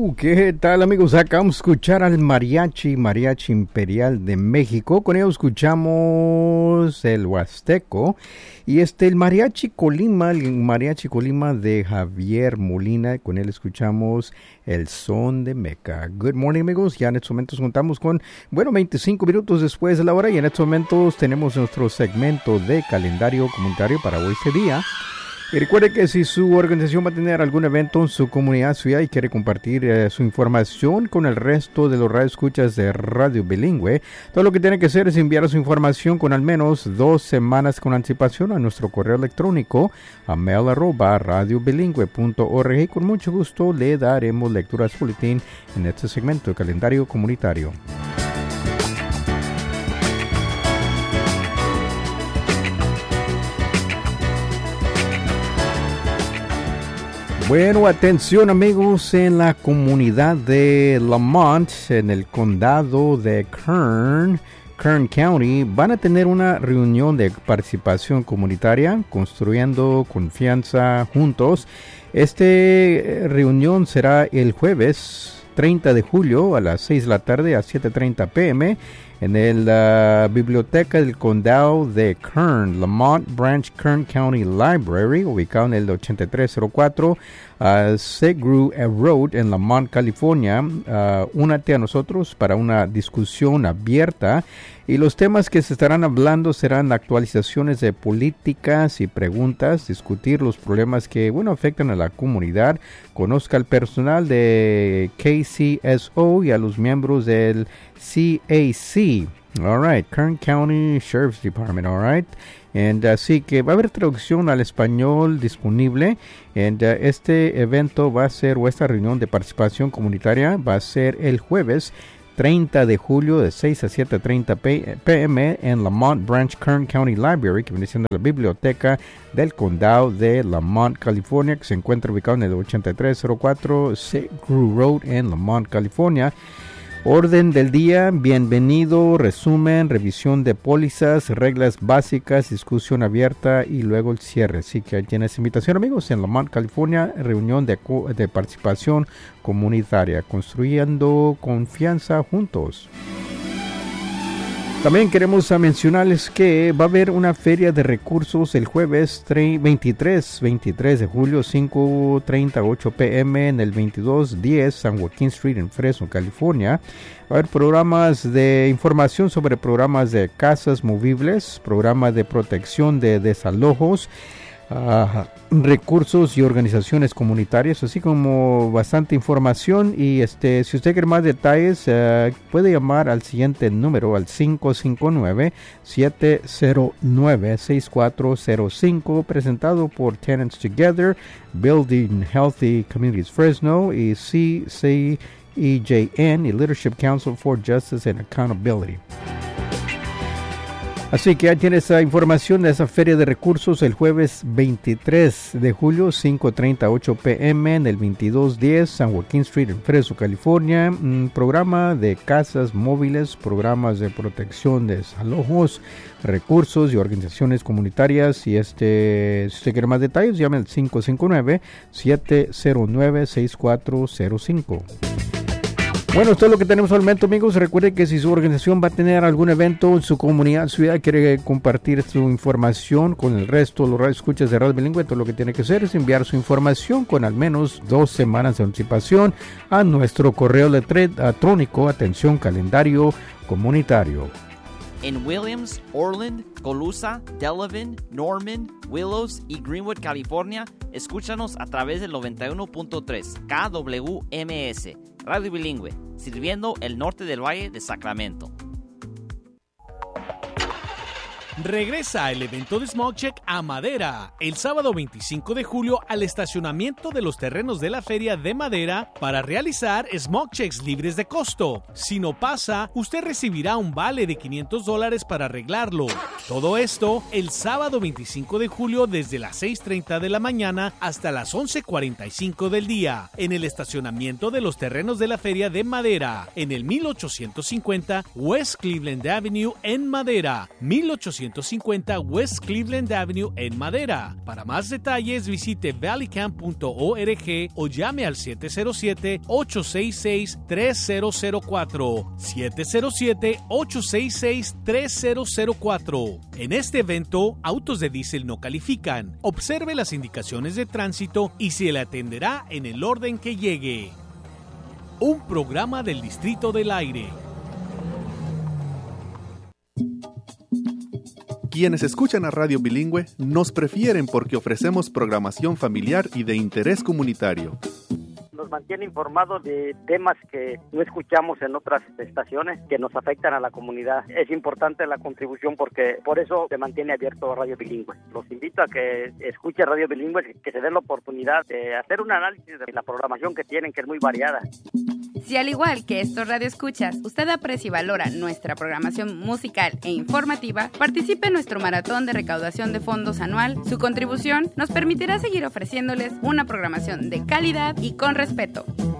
¿Qué tal, amigos? Acabamos de escuchar al Mariachi Imperial de México. Con ello escuchamos el Huasteco y el Mariachi Colima de Javier Molina. Con él escuchamos el Son de Meca. Good morning, amigos. Ya en estos momentos contamos con, 25 minutos después de la hora, y en estos momentos tenemos nuestro segmento de calendario comunitario para hoy este día. Y recuerde que si su organización va a tener algún evento en su comunidad, ciudad, y quiere compartir su información con el resto de los radioescuchas de Radio Bilingüe, todo lo que tiene que hacer es enviar su información con al menos 2 semanas con anticipación a nuestro correo electrónico a mail@radiobilingüe.org, y con mucho gusto le daremos lectura a su boletín en este segmento de calendario comunitario. Bueno, atención, amigos, en la comunidad de Lamont, en el condado de Kern County, van a tener una reunión de participación comunitaria, construyendo confianza juntos. Esta reunión será el jueves 30 de julio a las 6 de la tarde a 7:30 p.m. en la biblioteca del condado de Kern, Lamont Branch Kern County Library, ubicado en el 8304 Segru Road en Lamont, California. Únete a nosotros para una discusión abierta, y los temas que se estarán hablando serán actualizaciones de políticas y preguntas, discutir los problemas que afectan a la comunidad, conozca al personal de KCSO y a los miembros del CAC. All right, Kern County Sheriff's Department, all right. Así que va a haber traducción al español disponible. Este evento va a ser, o esta reunión de participación comunitaria va a ser el jueves 30 de julio de 6 a 7:30 p.m. en Lamont Branch Kern County Library, que viene siendo la biblioteca del condado de Lamont, California, que se encuentra ubicado en el 8304 Segru Road en Lamont, California. Orden del día: bienvenido, resumen, revisión de pólizas, reglas básicas, discusión abierta y luego el cierre. Así que tienes invitación, amigos, en Lamont, California, reunión de participación comunitaria, construyendo confianza juntos. También queremos mencionarles que va a haber una feria de recursos el jueves 23 de julio, 5:30 a 8 p.m. en el 2210 San Joaquín Street en Fresno, California. Va a haber programas de información sobre programas de casas movibles, programa de protección de desalojos, recursos y organizaciones comunitarias, así como bastante información. Y si usted quiere más detalles, puede llamar al siguiente número, al 559-709-6405, presentado por Tenants Together, Building Healthy Communities Fresno, y CCEJN y Leadership Council for Justice and Accountability. Así que ya tiene esa información de esa feria de recursos el jueves 23 de julio, 5:30 a 8 p.m. en el 2210 San Joaquín Street en Fresno, California. Programa de casas móviles, programas de protección de desalojos, recursos y organizaciones comunitarias. Y si usted quiere más detalles, llame al 559-709-6405. Bueno, esto es lo que tenemos al momento, amigos. Recuerde que si su organización va a tener algún evento en su comunidad, ciudad, quiere compartir su información con el resto de los radioescuchas de Radio Bilingüe, todo lo que tiene que hacer es enviar su información con al menos 2 semanas de anticipación a nuestro correo electrónico, atención, calendario comunitario. En Williams, Orland, Colusa, Delavan, Norman, Willows y Greenwood, California, escúchanos a través del 91.3 KWMS, Radio Bilingüe, sirviendo el norte del Valle de Sacramento. Regresa el evento de SmogCheck a Madera el sábado 25 de julio al estacionamiento de los terrenos de la Feria de Madera para realizar SmogChecks libres de costo. Si no pasa, usted recibirá un vale de $500 para arreglarlo. Todo esto el sábado 25 de julio desde las 6:30 de la mañana hasta las 11:45 del día en el estacionamiento de los terrenos de la Feria de Madera en el 1850 West Cleveland Avenue en Madera, 1850 250 West Cleveland Avenue en Madera. Para más detalles, visite valleycamp.org o llame al 707-866-3004. 707-866-3004. En este evento, autos de diésel no califican. Observe las indicaciones de tránsito y se le atenderá en el orden que llegue. Un programa del Distrito del Aire. Quienes escuchan a Radio Bilingüe nos prefieren porque ofrecemos programación familiar y de interés comunitario. Nos mantiene informados de temas que no escuchamos en otras estaciones que nos afectan a la comunidad. Es importante la contribución porque por eso se mantiene abierto Radio Bilingüe. Los invito a que escuchen Radio Bilingüe, que se den la oportunidad de hacer un análisis de la programación que tienen, que es muy variada. Si al igual que estos radioescuchas, usted aprecia y valora nuestra programación musical e informativa, participe en nuestro maratón de recaudación de fondos anual. Su contribución nos permitirá seguir ofreciéndoles una programación de calidad y con respeto.